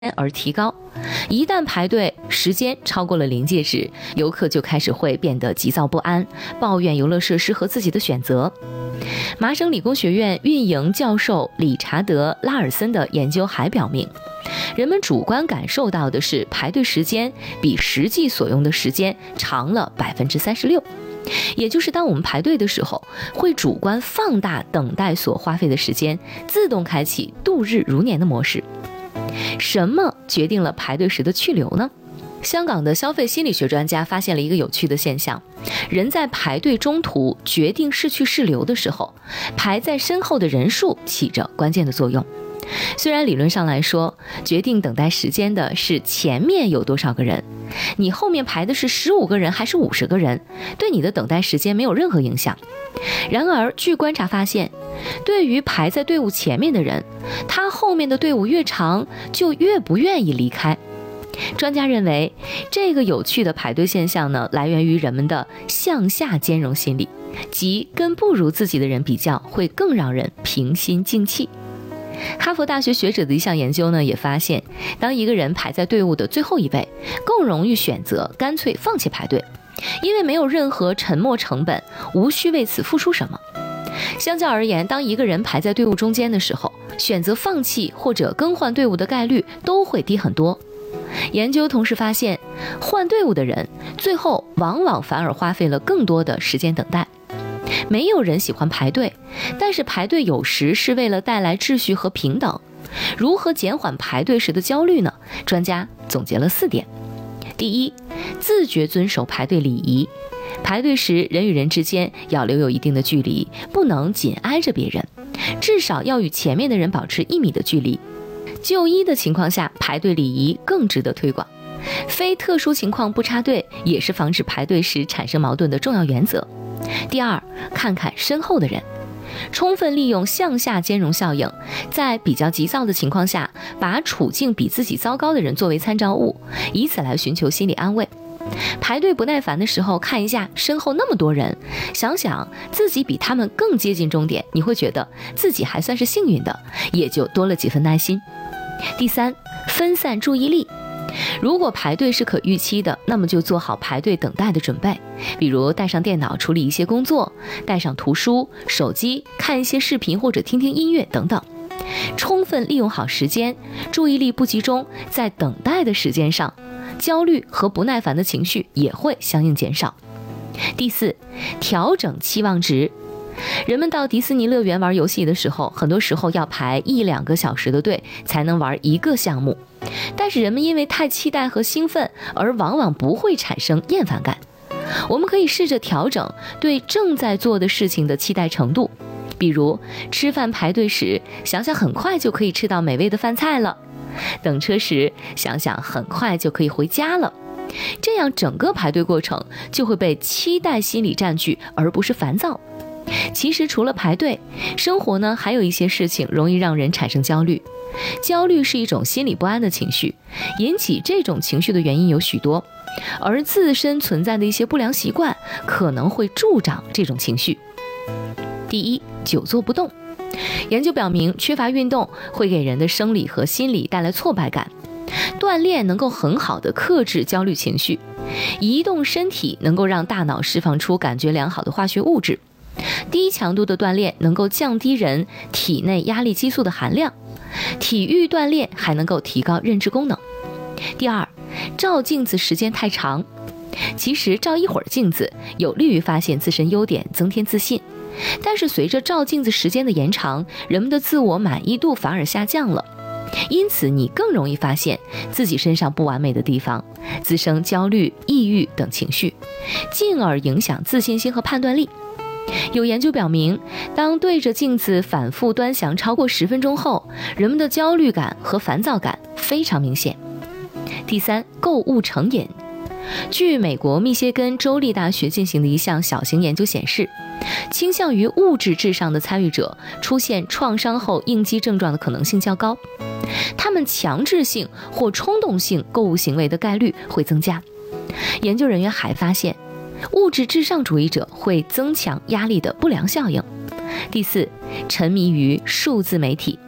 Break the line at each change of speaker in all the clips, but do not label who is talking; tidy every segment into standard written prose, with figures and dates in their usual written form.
而提高。一旦排队时间超过了临界值，游客就开始会变得急躁不安，抱怨游乐设施和自己的选择。麻省理工学院运营教授理查德·拉尔森的研究还表明，人们主观感受到的是排队时间比实际所用的时间长了36%，也就是当我们排队的时候，会主观放大等待所花费的时间，自动开启度日如年的模式。什么决定了排队时的去留呢？香港的消费心理学专家发现了一个有趣的现象，人在排队中途决定是去是留的时候，排在身后的人数起着关键的作用。虽然理论上来说，决定等待时间的是前面有多少个人，你后面排的是15个人还是50个人，对你的等待时间没有任何影响。然而据观察发现，对于排在队伍前面的人，他后面的队伍越长，就越不愿意离开。专家认为，这个有趣的排队现象呢，来源于人们的向下兼容心理，即跟不如自己的人比较，会更让人平心静气。哈佛大学学者的一项研究呢，也发现，当一个人排在队伍的最后一位，更容易选择干脆放弃排队，因为没有任何沉没成本，无需为此付出什么。相较而言，当一个人排在队伍中间的时候，选择放弃或者更换队伍的概率都会低很多。研究同时发现，换队伍的人最后往往反而花费了更多的时间等待。没有人喜欢排队，但是排队有时是为了带来秩序和平等。如何减缓排队时的焦虑呢？专家总结了4点。第一，自觉遵守排队礼仪。排队时，人与人之间要留有一定的距离，不能紧挨着别人，至少要与前面的人保持1米的距离。就医的情况下，排队礼仪更值得推广。非特殊情况不插队，也是防止排队时产生矛盾的重要原则。第二，看看身后的人，充分利用向下兼容效应，在比较急躁的情况下，把处境比自己糟糕的人作为参照物，以此来寻求心理安慰。排队不耐烦的时候，看一下身后那么多人，想想自己比他们更接近终点，你会觉得自己还算是幸运的，也就多了几分耐心。第三，分散注意力。如果排队是可预期的，那么就做好排队等待的准备，比如带上电脑处理一些工作，带上图书、手机看一些视频或者听听音乐等等。充分利用好时间，注意力不集中在等待的时间上，焦虑和不耐烦的情绪也会相应减少。第四，调整期望值。人们到迪士尼乐园玩游戏的时候，很多时候要排1-2个小时的队才能玩一个项目，但是人们因为太期待和兴奋，而往往不会产生厌烦感。我们可以试着调整对正在做的事情的期待程度，比如吃饭排队时，想想很快就可以吃到美味的饭菜了；等车时，想想很快就可以回家了。这样整个排队过程就会被期待心理占据，而不是烦躁。其实除了排队，生活呢还有一些事情容易让人产生焦虑。焦虑是一种心理不安的情绪，引起这种情绪的原因有许多，而自身存在的一些不良习惯可能会助长这种情绪。第一，久坐不动。研究表明，缺乏运动会给人的生理和心理带来挫败感。锻炼能够很好的克制焦虑情绪，移动身体能够让大脑释放出感觉良好的化学物质。低强度的锻炼能够降低人体内压力激素的含量，体育锻炼还能够提高认知功能。第二，照镜子时间太长。其实照一会儿镜子有利于发现自身优点，增添自信，但是随着照镜子时间的延长，人们的自我满意度反而下降了，因此你更容易发现自己身上不完美的地方，滋生焦虑、抑郁等情绪，进而影响自信心和判断力。有研究表明，当对着镜子反复端详超过10分钟后，人们的焦虑感和烦躁感非常明显。第三，购物成瘾。据美国密歇根州立大学进行的一项小型研究显示，倾向于物质至上的参与者出现创伤后应激症状的可能性较高，他们强制性或冲动性购物行为的概率会增加。研究人员还发现，物质至上主义者会增强压力的不良效应。第四，沉迷于数字媒体。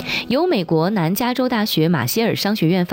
由美国南加州大学马歇尔商学院